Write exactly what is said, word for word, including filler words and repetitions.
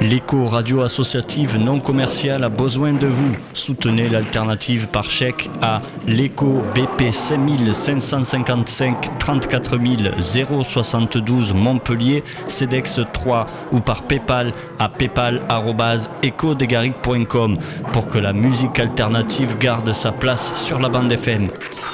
L'écho radio associative non commerciale a besoin de vous. Soutenez l'alternative par chèque à l'écho B P cinq cinq cent cinquante-cinq trente-quatre mille soixante-douze Montpellier, CEDEX trois ou par Paypal à paypal arobase echo des garrigues point com pour que la musique alternative garde sa place sur la bande F M.